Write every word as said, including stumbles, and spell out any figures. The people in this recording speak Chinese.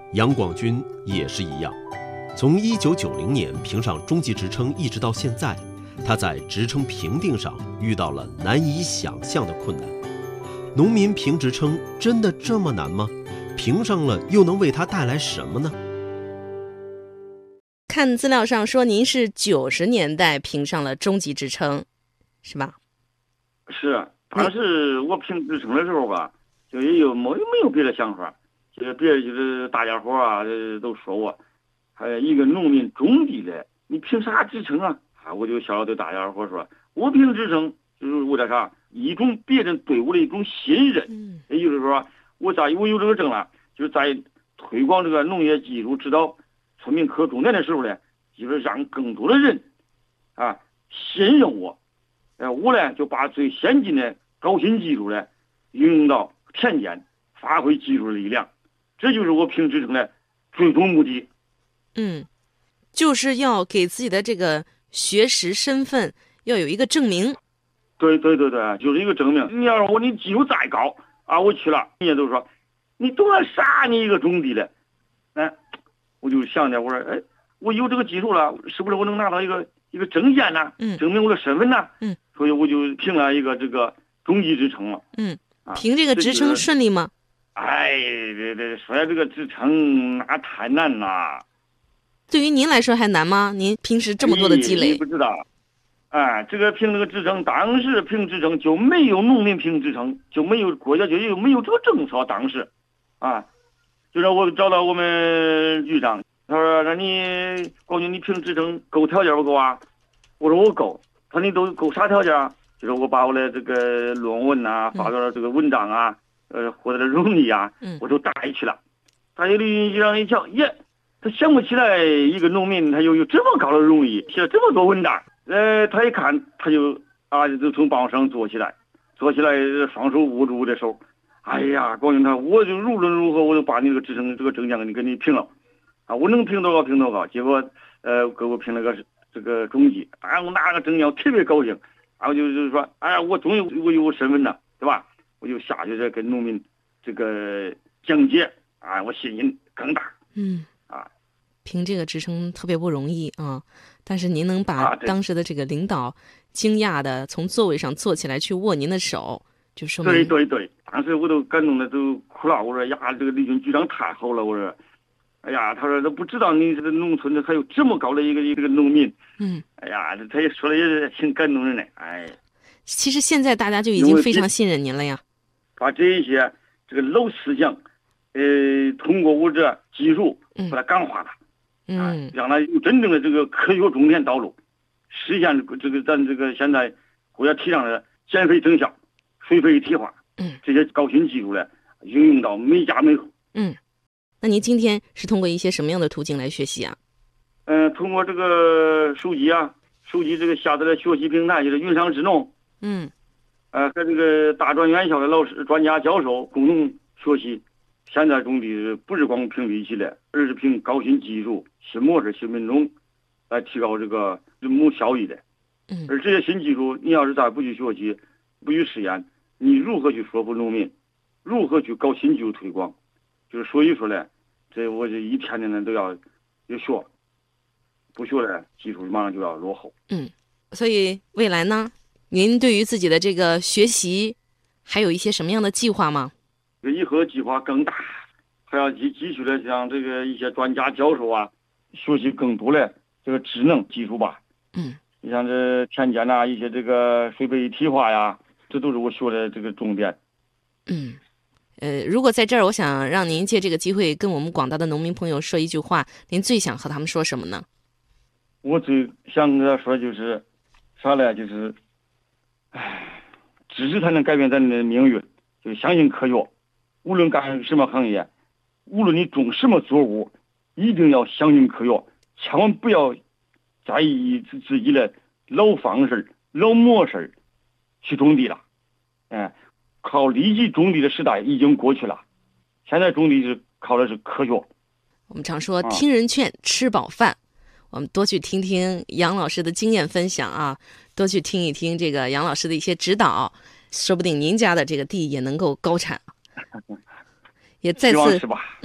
杨广军也是一样，从一九九零年评上中级职称一直到现在，他在职称评定上遇到了难以想象的困难。农民评职称真的这么难吗？评上了又能为他带来什么呢？ 看资料上说您是九十年代评上了中级职称，是吧？ 是，当时我评职称的时候吧，就也有没没有别的想法，就是别人就是大家伙啊都说我，还有一个农民种地的，你评啥职称啊？啊，我就笑着对大家伙说，我评职称就是为了啥？一种别人对我的一种信任。 嗯， 也就是说，我在我有这个证了，就是在推广这个农业技术指导村民可种田的时候呢，就是让更多的人啊信任我。呃，我呢就把最先进的高新技术呢运用到田间，发挥技术的力量，这就是我评职称的最终目的。 嗯，就是要给自己的这个学识身份要有一个证明。 对对对对，就是一个证明。你要是我你技术再高啊，我去了，人家都说你懂了啥？你一个种地的，哎，我就想着我说，哎，我有这个技术了，是不是我能拿到一个一个证件呢？ 嗯， 证明我的身份呢？ 嗯， 所以我就评了一个这个中级职称了。 嗯， 啊， 评这个职称顺利吗？ 哎，这这说这个职称那太难了。 对于您来说还难吗？您平时这么多的积累， 你不知道。哎，这个评这个职称，当时评职称就没有农民评职称，就没有国家就有没有这个政策。当时，啊，就让我找到我们局长，他说：“那你广军你评职称够条件不够啊？”我说我够。他说你都够啥条件啊？就是我把我的这个论文啊，发表了这个文章啊，呃，获得了荣誉啊，我都带去了。他有的局长一瞧，耶，他想不起来一个农民他有有这么高的荣誉，写了这么多文章。呃，他一看，他就啊，就从办公室上坐起来，坐起来，双手握住我的手。哎呀，广军他，我就无论如何，我就把你这个职称这个证件给你给你评了，啊，我能评多高评多高。结果，呃，给我评了个这个中级，啊，我拿个证件，我特别高兴，然后就就是说，哎呀，我终于我有身份了，对吧？我就下去再跟农民这个讲解，啊，我信心更大。 嗯， 啊， 评这个职称特别不容易啊。但是您能把当时的这个领导惊讶的从座位上坐起来去握您的手，就说明对对对，当时我都感动的都哭了。我说呀，这个李军局长太好了。我说，哎呀，他说都不知道你这个农村的还有这么高的一个一个农民。 嗯， 哎呀，他也说的也是挺感动人的。哎， 其实现在大家就已经非常信任您了呀。 把这一些这个老思想，呃，通过我这技术把它感化了。 嗯， 让他有真正的这个科学种田道路，实现这个咱这个现在国家提倡的减肥增效、水肥一体化， 嗯， 这些高新技术呢，应用到每家每户。 嗯，那您今天是通过一些什么样的途径来学习啊？ 嗯、呃，通过这个手机啊，手机这个下载的学习平台就是云商智农， 嗯， 呃，和这个大专院校的老师、专家、教授共同学习。现在种地不是光凭力气的，而是凭高新技术、新模式、新品种来提高这个人亩效益的。 嗯， 而这些新技术，你要是再不去学习、不去实验，你如何去说服农民？如何去搞新技术推广？就是所以说呢，这我这一天天的都要要学，不学呢，技术马上就要落后。 嗯，所以未来呢，您对于自己的这个学习，还有一些什么样的计划吗？ 这以后计划更大，还要继继续的向这个一些专家教授啊，学习更多的这个智能技术吧。 嗯， 你像这田间呐，一些这个水培一体化呀，这都是我学的这个重点。 嗯，呃，如果在这儿，我想让您借这个机会跟我们广大的农民朋友说一句话，您最想和他们说什么呢？ 我最想跟他说就是啥呢？就是，唉，知识才能改变咱的命运，就相信科学。无论干什么行业，无论你种什么作物，一定要相信科学，千万不要在意自己的老方式、老模式去种地了。哎，靠利己种地的时代已经过去了，现在种地是靠的是科学。 我们常说听人劝，吃饱饭。我们多去听听杨老师的经验分享啊，多去听一听这个杨老师的一些指导，说不定您家的这个地也能够高产。也再次